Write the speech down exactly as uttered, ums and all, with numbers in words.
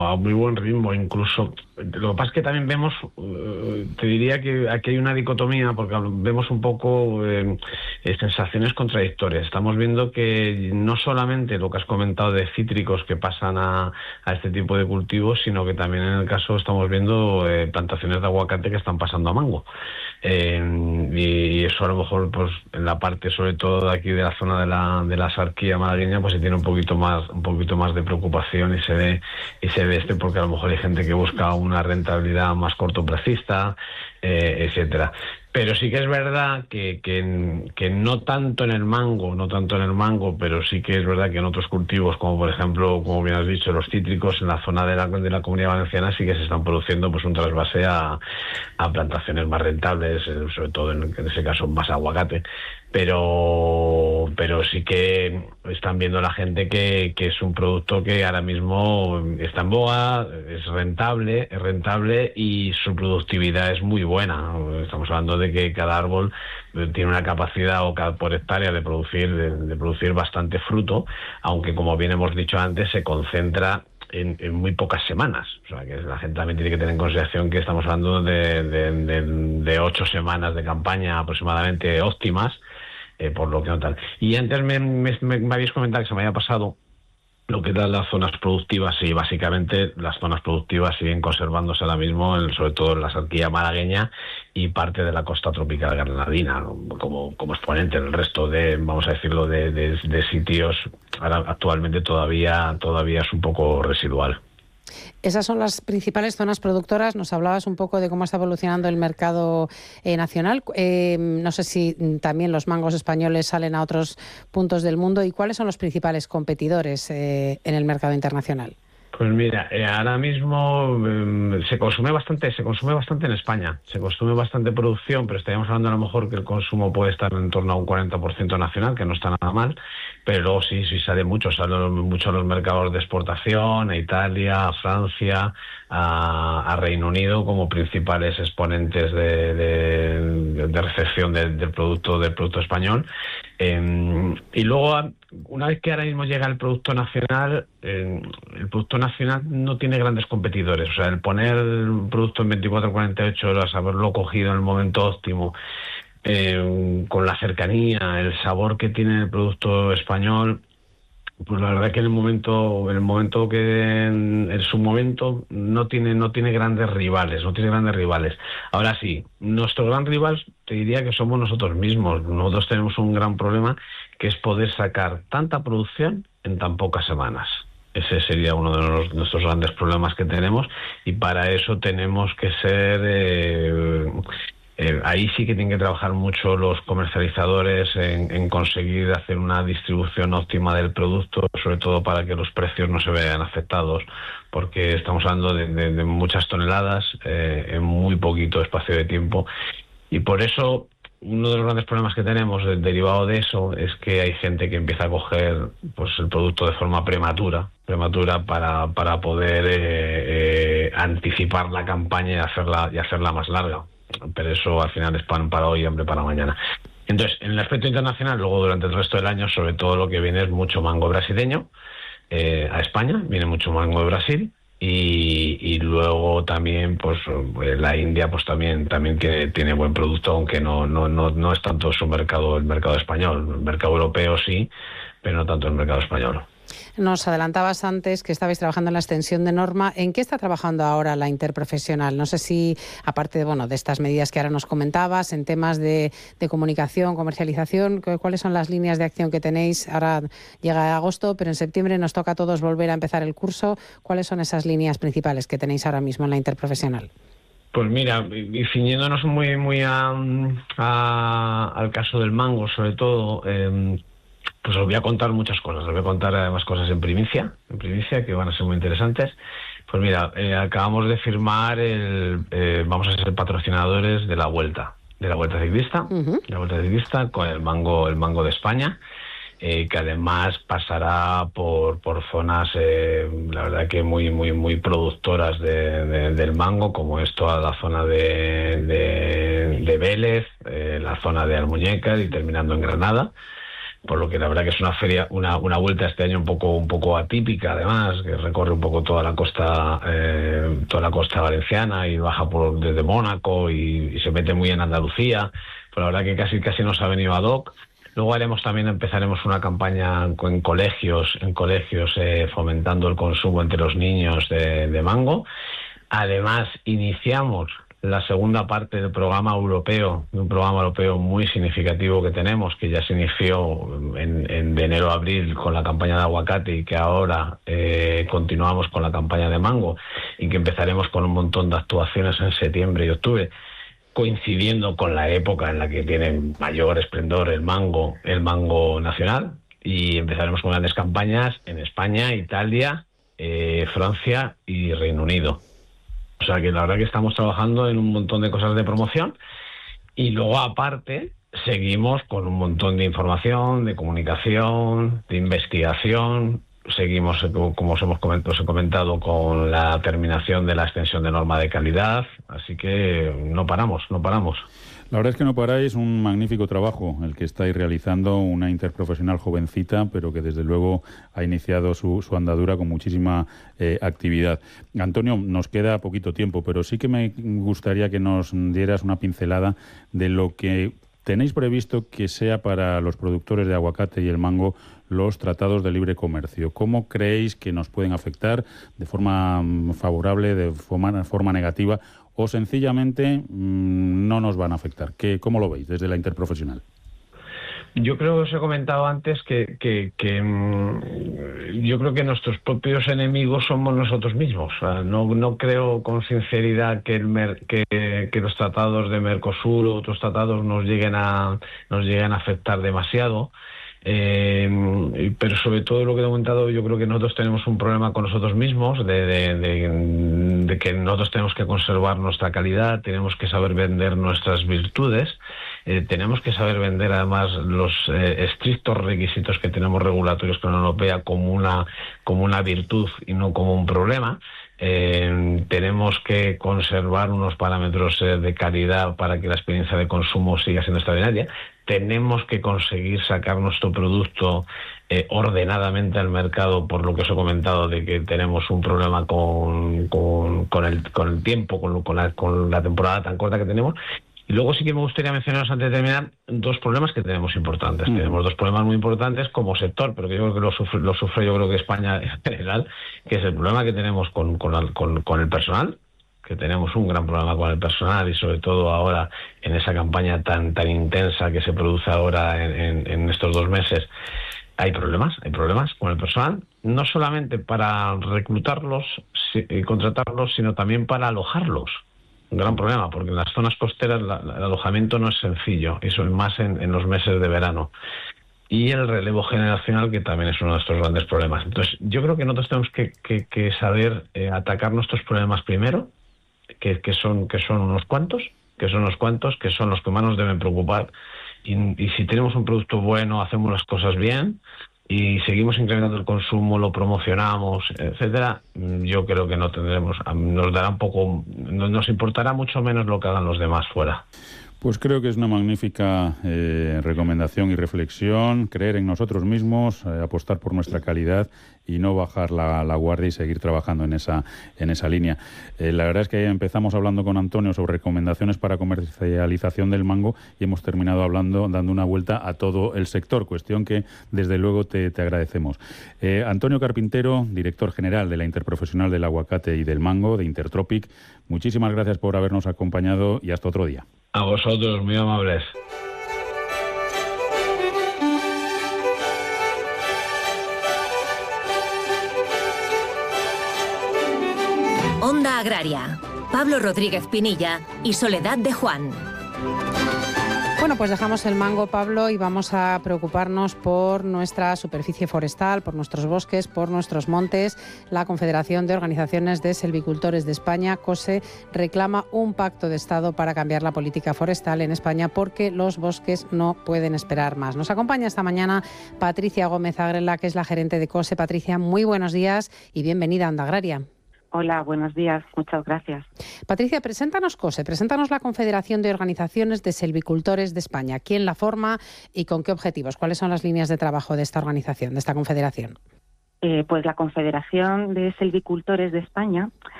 a muy buen ritmo, incluso. Lo que pasa es que también vemos, eh, te diría que aquí hay una dicotomía, porque vemos un poco eh, eh, sensaciones contradictorias. Estamos viendo que no solamente lo que has comentado de cítricos que pasan a, a este tipo de cultivos, sino que también en el caso estamos viendo eh, plantaciones de aguacate que están pasando a mango. Eh, y eso a lo mejor pues en la parte sobre todo de aquí de la zona de la de la Sarquía malagueña pues se tiene un poquito más un poquito más de preocupación y se ve y se ve este porque a lo mejor hay gente que busca una rentabilidad más cortoplacista, eh, etcétera. Pero sí que es verdad que, que, que no tanto en el mango, no tanto en el mango, pero sí que es verdad que en otros cultivos, como por ejemplo, como bien has dicho, los cítricos, en la zona de la, de la Comunidad Valenciana sí que se están produciendo pues un trasvase a, a plantaciones más rentables, sobre todo en, en ese caso más aguacate. Pero pero sí que están viendo la gente que, que es un producto que ahora mismo está en boga, es rentable, es rentable y su productividad es muy buena. Estamos hablando de que cada árbol tiene una capacidad o cada, por hectárea de producir de, de producir bastante fruto, aunque como bien hemos dicho antes se concentra En, en muy pocas semanas. O sea, que la gente también tiene que tener en consideración que estamos hablando de, de, de, de ocho semanas de campaña aproximadamente óptimas, eh, por lo que no tal. Y antes me, me, me habéis comentado que se me había pasado lo que eran las zonas productivas, y básicamente las zonas productivas siguen conservándose ahora mismo, en, sobre todo en la Sarquía malagueña y parte de la costa tropical granadina, ¿no? como, como exponente. El resto de, vamos a decirlo, de, de, de sitios ahora actualmente todavía, todavía es un poco residual. Esas son las principales zonas productoras. Nos hablabas un poco de cómo está evolucionando el mercado eh, nacional. Eh, no sé si también los mangos españoles salen a otros puntos del mundo. ¿Y cuáles son los principales competidores eh, en el mercado internacional? Pues mira, eh, ahora mismo eh, se consume bastante, se consume bastante en España, se consume bastante producción, pero estaríamos hablando a lo mejor que el consumo puede estar en torno a un cuarenta por ciento nacional, que no está nada mal, pero luego sí, sí sale mucho, salen mucho los mercados de exportación, a Italia, a Francia, a, a Reino Unido como principales exponentes de, de, de recepción de, del producto del producto español. Eh, y luego, una vez que ahora mismo llega el producto nacional, eh, el producto nacional no tiene grandes competidores. O sea, el poner un producto en veinticuatro a cuarenta y ocho horas, haberlo cogido en el momento óptimo, eh, con la cercanía, el sabor que tiene el producto español, pues la verdad que en el momento, en el momento que en, en su momento no tiene, no tiene grandes rivales, no tiene grandes rivales. Ahora sí, nuestro gran rival te diría que somos nosotros mismos. Nosotros tenemos un gran problema, que es poder sacar tanta producción en tan pocas semanas. Ese sería uno de los, nuestros grandes problemas que tenemos, y para eso tenemos que ser eh, Eh, ahí sí que tienen que trabajar mucho los comercializadores en, en conseguir hacer una distribución óptima del producto, sobre todo para que los precios no se vean afectados, porque estamos hablando de, de, de muchas toneladas eh, en muy poquito espacio de tiempo. Y por eso uno de los grandes problemas que tenemos derivado de eso es que hay gente que empieza a coger pues el producto de forma prematura, prematura para, para poder eh, eh, anticipar la campaña y hacerla, y hacerla más larga. Pero eso al final es pan para hoy y hambre para mañana. Entonces, en el aspecto internacional, luego durante el resto del año, sobre todo lo que viene es mucho mango brasileño eh, a España, viene mucho mango de Brasil, y, y luego también pues la India pues también también tiene, tiene buen producto, aunque no, no, no, no es tanto su mercado, el mercado español. El mercado europeo sí, pero no tanto el mercado español. Nos adelantabas antes que estabais trabajando en la extensión de norma. ¿En qué está trabajando ahora la interprofesional? No sé si, aparte de, bueno, de estas medidas que ahora nos comentabas, en temas de, de comunicación, comercialización, ¿cuáles son las líneas de acción que tenéis? Ahora llega agosto, pero en septiembre nos toca a todos volver a empezar el curso. ¿Cuáles son esas líneas principales que tenéis ahora mismo en la interprofesional? Pues mira, y ciñéndonos muy, muy a, a, al caso del mango, sobre todo, eh, pues os voy a contar muchas cosas. Os voy a contar además cosas en primicia, en primicia que van a ser muy interesantes. Pues mira, eh, acabamos de firmar el, eh, vamos a ser patrocinadores de la Vuelta, de la Vuelta Ciclista, uh-huh. la Vuelta Ciclista con el mango, el mango de España, eh, que además pasará por, por zonas, eh, la verdad que muy, muy, muy productoras de, de, del mango, como es toda la zona de, de, de Vélez, eh, la zona de Almuñécar y terminando en Granada. por lo que la verdad que es una feria, una, una vuelta este año un poco un poco atípica, además, que recorre un poco toda la costa eh, toda la costa valenciana y baja por desde Mónaco y, y se mete muy en Andalucía, pero la verdad que casi casi nos ha venido ad hoc. Luego haremos también, empezaremos una campaña en colegios, en colegios eh, fomentando el consumo entre los niños de, de mango. Además, iniciamos la segunda parte del programa europeo, un programa europeo muy significativo que tenemos, que ya se inició en, en de enero a abril con la campaña de aguacate y que ahora eh, continuamos con la campaña de mango y que empezaremos con un montón de actuaciones en septiembre y octubre, coincidiendo con la época en la que tiene mayor esplendor el mango, el mango nacional, y empezaremos con grandes campañas en España, Italia, eh, Francia y Reino Unido. O sea que la verdad que estamos trabajando en un montón de cosas de promoción y luego aparte seguimos con un montón de información, de comunicación, de investigación. Seguimos, como os hemos comentado, os he comentado, con la terminación de la extensión de norma de calidad, así que no paramos, no paramos. La verdad es que no paráis, un magnífico trabajo el que estáis realizando, una interprofesional jovencita, pero que desde luego ha iniciado su, su andadura con muchísima eh, actividad. Antonio, nos queda poquito tiempo, pero sí que me gustaría que nos dieras una pincelada de lo que tenéis previsto que sea para los productores de aguacate y el mango los tratados de libre comercio. ¿Cómo creéis que nos pueden afectar de forma favorable, de forma, forma negativa, o sencillamente mmm, no nos van a afectar? ¿Qué, ¿Cómo lo veis desde la interprofesional? Yo creo que os he comentado antes que, que, que mmm, yo creo que nuestros propios enemigos somos nosotros mismos. O sea, no, no creo con sinceridad que, el mer, que, que los tratados de Mercosur o otros tratados nos lleguen a, nos lleguen a afectar demasiado. Eh, pero sobre todo lo que he comentado, yo creo que nosotros tenemos un problema con nosotros mismos de, de, de, de que nosotros tenemos que conservar nuestra calidad, tenemos que saber vender nuestras virtudes, eh, tenemos que saber vender además los eh, estrictos requisitos que tenemos regulatorios con la Unión Europea como una, como una virtud y no como un problema. Eh, tenemos que conservar unos parámetros eh, de calidad para que la experiencia de consumo siga siendo extraordinaria. Tenemos que conseguir sacar nuestro producto eh, ordenadamente al mercado, por lo que os he comentado de que tenemos un problema con, con, con, el, con el tiempo, con, con, la, con la temporada tan corta que tenemos. Y luego sí que me gustaría mencionaros, antes de terminar, dos problemas que tenemos importantes. Mm. Tenemos dos problemas muy importantes como sector, pero que yo creo que lo sufre, lo sufre yo creo que España en general, que es el problema que tenemos con, con, la, con, con el personal, que tenemos un gran problema con el personal y sobre todo ahora en esa campaña tan tan intensa que se produce ahora en, en, en estos dos meses. Hay problemas, hay problemas con el personal, no solamente para reclutarlos y contratarlos, sino también para alojarlos. Un gran problema, porque en las zonas costeras la, la, el alojamiento no es sencillo, eso es más en, en los meses de verano. Y el relevo generacional, que también es uno de nuestros grandes problemas. Entonces, yo creo que nosotros tenemos que, que, que saber eh, atacar nuestros problemas primero, que, que, son, que son unos cuantos, que son unos cuantos, que son los que más nos deben preocupar. Y, y si tenemos un producto bueno, hacemos las cosas bien, y seguimos incrementando el consumo, lo promocionamos, etcétera, yo creo que no tendremos, nos dará un poco, nos importará mucho menos lo que hagan los demás fuera. Pues creo que es una magnífica eh, recomendación y reflexión, creer en nosotros mismos, eh, apostar por nuestra calidad y no bajar la, la guardia y seguir trabajando en esa, en esa línea. Eh, la verdad es que empezamos hablando con Antonio sobre recomendaciones para comercialización del mango y hemos terminado hablando, dando una vuelta a todo el sector, cuestión que desde luego te, te agradecemos. Eh, Antonio Carpintero, director general de la Interprofesional del Aguacate y del Mango, de Intertropic, muchísimas gracias por habernos acompañado y hasta otro día. A vosotros, muy amables. Onda Agraria. Pablo Rodríguez Pinilla y Soledad de Juan. Bueno, pues dejamos el mango, Pablo, y vamos a preocuparnos por nuestra superficie forestal, por nuestros bosques, por nuestros montes. La Confederación de Organizaciones de Selvicultores de España, COSE, reclama un pacto de Estado para cambiar la política forestal en España porque los bosques no pueden esperar más. Nos acompaña esta mañana Patricia Gómez Agrela, que es la gerente de COSE. Patricia, muy buenos días y bienvenida a Onda Agraria. Hola, buenos días. Muchas gracias. Patricia, preséntanos COSE, preséntanos la Confederación de Organizaciones de Selvicultores de España. ¿Quién la forma y con qué objetivos? ¿Cuáles son las líneas de trabajo de esta organización, de esta confederación? Eh, pues la Confederación de Selvicultores de España